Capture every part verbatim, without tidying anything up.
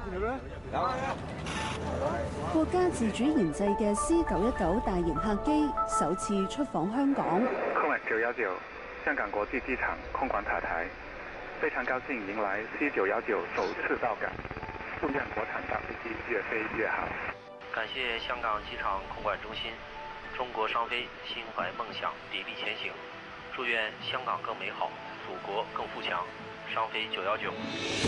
國家自主研製嘅 C 九一九大型客機首次出訪香港。 空九一九香港國際機場空管塔台，非常高興迎來 C 九一九首次到港，祝願國產大飛機越飛越好。 感謝香港機場空管中心，中國商飛心懷夢想，砥礪前行。祝願香港更美好，祖國更富強。商飛九一九。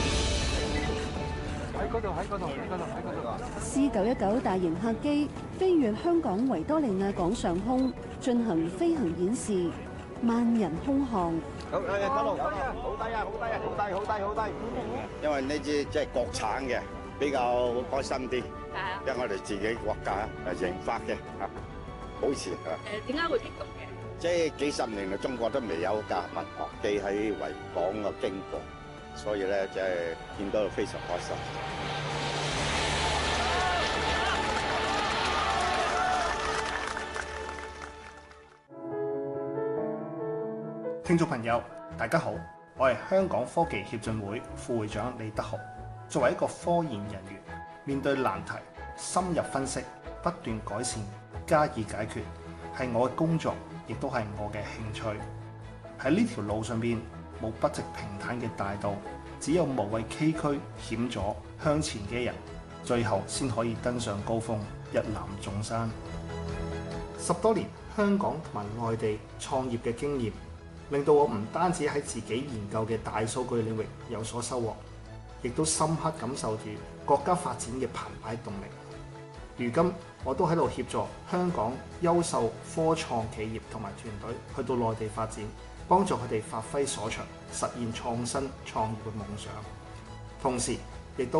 喺嗰度，喺嗰度，喺嗰度，喺嗰度。 C 九一九大型客機飛越香港維多利亞港上空，進行飛行演示，萬人空巷。 好，誒，嗰度，好低啊，好低啊，好低啊，好低，好低，好低。因為呢支即係國產嘅，比較開心啲。係啊。因為我哋自己國家誒研發嘅嚇，保持啊。 誒，點解會激動嘅？ 即係幾十年嚟，中國都未有架民航機喺維港嘅經過，所以咧即係見到非常開心。 聽眾朋友，大家好，我係香港科技協進會副會長李德豪。作為一個科研人員，面對難題，深入分析，不斷改善，加以解決，係我嘅工作，亦都係我嘅興趣。喺呢條路上邊，冇不直平坦嘅大道，只有無畏崎嶇險阻向前嘅人，最後先可以登上高峰，一覽眾山。十多年香港同埋外地創業嘅經驗，令到我唔單止喺自己研究嘅大數據領域有所收穫，亦都深刻感受住國家發展嘅澎湃動力。如今我都喺度協助香港優秀科創企業同埋團隊去到內地發展，幫助佢哋發揮所長，實現創新創業嘅夢想。同時